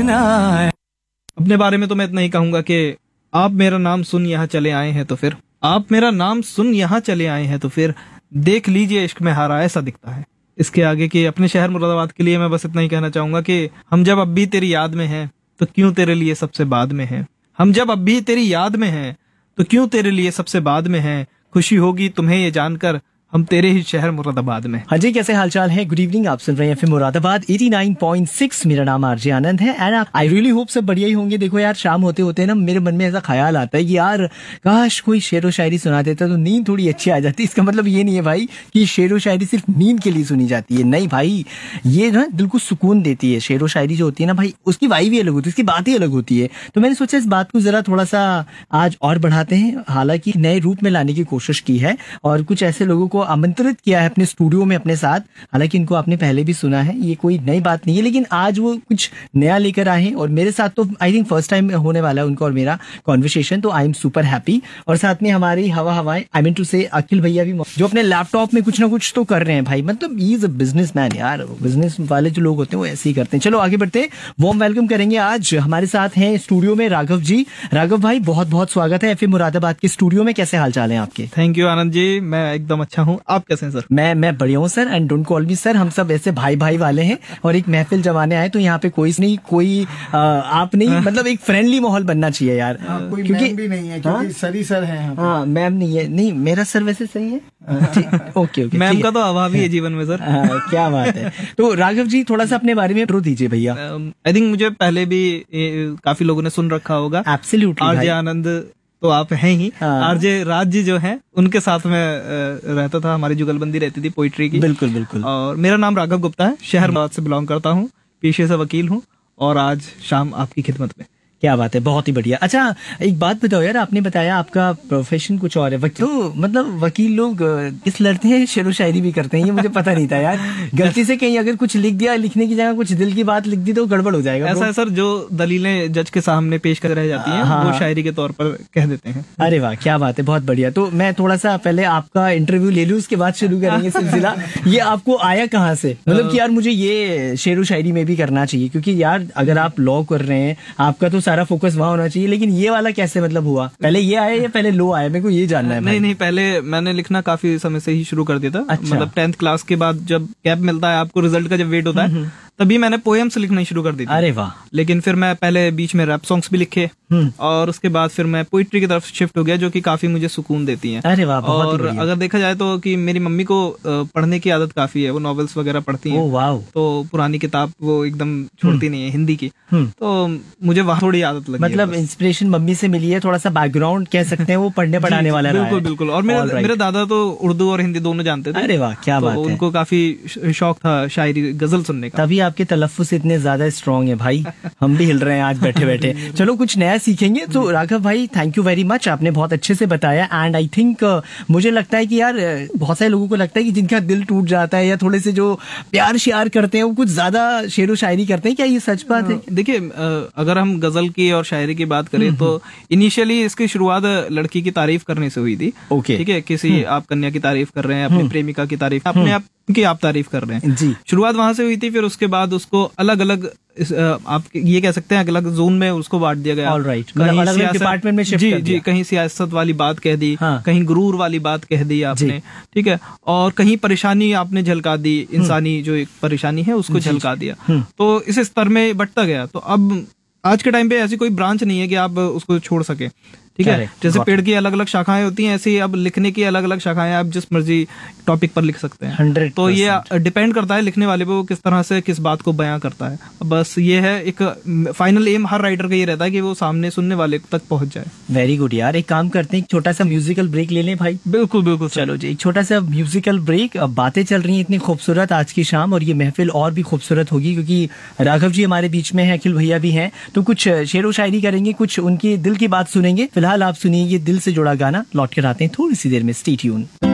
आए। अपने बारे में तो मैं इतना ही कहूंगा कि आप मेरा नाम सुन यहाँ चले आए हैं तो फिर, आप मेरा नाम सुन यहाँ चले आए हैं तो फिर देख लीजिए इश्क में हारा ऐसा दिखता है। इसके आगे कि अपने शहर मुरादाबाद के लिए मैं बस इतना ही कहना चाहूंगा कि हम जब अब भी तेरी याद में हैं तो क्यों तेरे लिए सबसे बाद में हैं। हम जब अब भी तेरी याद में हैं तो क्यों तेरे लिए सबसे बाद में हैं। खुशी होगी तुम्हें ये जानकर हम तेरे ही शहर मुरादाबाद में। हाँ जी, कैसे हालचाल है? गुड इवनिंग, आप सुन रहे हैं एफएम मुरादाबाद 89.6। मेरा नाम आरजे आनंद है एंड आई रियली होप सब बढ़िया ही होंगे। देखो यार, शाम होते होते ना मेरे मन में ऐसा ख्याल आता है कि यार काश कोई शेर व शायरी सुना देता तो नींद थोड़ी अच्छी आ जाती। इसका मतलब ये नहीं है भाई कि शेर व शायरी सिर्फ नींद के लिए सुनी जाती है, नहीं भाई, ये ना दिल को सुकून देती है। शेर व शायरी जो होती है ना भाई, उसकी वाइब ही अलग होती है, उसकी बात ही अलग होती है। तो मैंने सोचा इस बात को जरा थोड़ा सा आज और बढ़ाते हैं, हालांकि नए रूप में लाने की कोशिश की है और कुछ ऐसे लोगों को आमंत्रित किया है अपने स्टूडियो में अपने साथ। हालांकि इनको आपने पहले भी सुना है, ये कोई नई बात नहीं है, लेकिन आज वो कुछ नया लेकर आए हैं और मेरे साथ तो आई थिंक फर्स्ट टाइम होने वाला है उनका और मेरा कॉन्वर्सेशन। तो आई एम सुपर हैप्पी। और साथ में हमारी हवाएं आई मीन टू से अखिल भैया भी, जो अपने लैपटॉप में कुछ ना कुछ तो कर रहे हैं भाई। मतलब ही इज अ बिजनेसमैन यार, बिजनेस वाले जो लोग होते हैं वो ऐसे ही करते हैं। चलो आगे बढ़ते हैं, वार्म वेलकम करेंगे। आज हमारे साथ हैं स्टूडियो में राघव जी। राघव भाई, बहुत बहुत स्वागत है एफएम मुरादाबाद के स्टूडियो में। कैसे हाल चाल है आपके? थैंक यू आनंद जी, मैं एकदम अच्छा हूँ, आप कैसे हैं सर? मैं बढ़िया हूँ sir, and don't call me sir. हम सब ऐसे भाई भाई वाले हैं और एक महफिल जमाने आए तो यहाँ पे कोई नहीं, कोई आप नहीं, मतलब एक फ्रेंडली माहौल बनना चाहिए यार। कोई मैम भी नहीं है क्योंकि सर ही सर है। हाँ, मैम नहीं है, नहीं मेरा सर वैसे सही है। ओके ओके, मैम का तो अभाव ही है जीवन में सर। क्या बात है। तो राघव जी थोड़ा सा अपने बारे में इंट्रो दीजिए भैया। आई थिंक मुझे पहले भी काफी लोगों ने सुन रखा होगा। एब्सोल्युटली आरजे आनंद तो आप हैं ही। आरजे राज जी जो हैं उनके साथ में रहता था, हमारी जुगलबंदी रहती थी पोइट्री की। बिल्कुल बिल्कुल। और मेरा नाम राघव गुप्ता है, शहर मुरादाबाद से बिलोंग करता हूँ, पेशे से वकील हूँ और आज शाम आपकी खिदमत में। क्या बात है, बहुत ही बढ़िया। अच्छा एक बात बताओ यार, आपने बताया आपका प्रोफेशन कुछ और है, तो मतलब वकील लोग किस लड़ते हैं, शेर व शायरी भी करते हैं, ये मुझे पता नहीं था यार। गलती से कहीं अगर कुछ लिख दिया, लिखने की जगह कुछ दिल की बात लिख दी तो गड़बड़ हो जाएगा। ऐसा है सर, जो दलीलें जज के सामने पेश कर रह जाती हैं वो शायरी के तौर पर कह देते हैं। अरे वाह, क्या बात है, बहुत बढ़िया। तो मैं थोड़ा सा पहले आपका इंटरव्यू ले लूं, उसके बाद शुरू करेंगे सिलसिला। ये आपको आया कहाँ से, मतलब कि यार मुझे ये शेर व शायरी में भी करना चाहिए, क्योंकि यार अगर आप लॉ कर रहे हैं आपका तो सारा फोकस वहाँ होना चाहिए, लेकिन ये वाला कैसे मतलब हुआ? पहले ये आया या पहले लो आया, मेरे को ये जानना है। नहीं, पहले मैंने लिखना काफी समय से ही शुरू कर दिया था। अच्छा। मतलब 10th क्लास के बाद जब गैप मिलता है आपको, रिजल्ट का जब वेट होता है, तभी मैंने पोएम्स लिखना शुरू कर दी थी। अरे वाह। लेकिन फिर मैं पहले बीच में रैप सॉन्ग्स भी लिखे और उसके बाद फिर मैं पोइट्री की तरफ शिफ्ट हो गया, जो कि काफी मुझे सुकून देती हैं। अरे वाह, बहुत और अगर देखा जाए तो कि मेरी मम्मी को पढ़ने की आदत काफी है, वो नॉवेल्स वगैरह पढ़ती हैं। ओह वाह। तो पुरानी किताब वो एकदम छोड़ती नहीं है, हिंदी की। तो मुझे वहाँ थोड़ी आदत लगी। मतलब इंस्पिरेशन मम्मी से मिली है, थोड़ा सा बैकग्राउंड कह सकते हैं वो पढ़ने पढ़ाने वाला रहा है। बिल्कुल बिल्कुल। और मेरे दादा तो उर्दू और हिंदी दोनों जानते थे। अरे वाह, क्या बात है। उनको काफी शौक था शायरी गजल सुनने का। तभी आपके तलफ्फुज़ इतने ज्यादा स्ट्रॉन्ग है भाई, हम भी हिल रहे हैं आज बैठे बैठे। चलो कुछ नया सीखेंगे। तो राघव भाई, थैंक यू वेरी मच, आपने बहुत अच्छे से बताया। एंड आई थिंक मुझे लगता है कि यार बहुत सारे लोगों को लगता है कि जिनका दिल टूट जाता है या थोड़े से जो प्यार श्यार करते हैं वो कुछ ज्यादा शेर व शायरी करते हैं, क्या ये सच बात है? देखिए, अगर हम गजल की और शायरी की बात करें तो इनिशियली इसकी शुरुआत लड़की की तारीफ करने से हुई थी। ओके, ठीक है, किसी आप कन्या की तारीफ कर रहे हैं, अपनी प्रेमिका की तारीफ, अपने आप की आप तारीफ कर रहे हैं जी। शुरुआत वहां से हुई थी। फिर उसके बाद उसको अलग अलग आप ये कह सकते हैं अलग अलग जोन में उसको बांट दिया गया। ऑलराइट, मतलब अलग डिपार्टमेंट में शिफ्ट कर दिया। जी, कहीं सियासत वाली बात कह दी, हाँ। कहीं गुरूर वाली बात कह दी आपने, ठीक है, और कहीं परेशानी आपने झलका दी, इंसानी जो एक परेशानी है उसको झलका दिया। तो इस स्तर में बढ़ता गया। तो अब आज के टाइम पे ऐसी कोई ब्रांच नहीं है कि आप उसको छोड़ सके, ठीक है। जैसे पेड़ की अलग अलग शाखाएं होती हैं, ऐसे ही अब लिखने की अलग अलग शाखाएं, आप जिस मर्जी टॉपिक पर लिख सकते हैं। 100%। तो ये डिपेंड करता है लिखने वाले पे, वो किस तरह से किस बात को बयां करता है। बस ये है, एक फाइनल एम हर राइटर का ये रहता है कि वो सामने सुनने वाले तक पहुंच जाए। वेरी गुड यार, एक काम करते हैं, एक छोटा सा म्यूजिकल ब्रेक ले लें भाई। बिल्कुल बिल्कुल। चलो जी, एक छोटा सा म्यूजिकल ब्रेक। अब बातें चल रही हैं इतनी खूबसूरत आज की शाम, और ये महफिल और भी खूबसूरत होगी क्योंकि राघव जी हमारे बीच में है, अखिल भैया भी हैं। तो कुछ शेर व शायरी करेंगे, कुछ उनकी दिल की बात सुनेंगे। फिलहाल आप सुनिए ये दिल से जुड़ा गाना, लौट कर आते हैं थोड़ी सी देर में। Stay tune.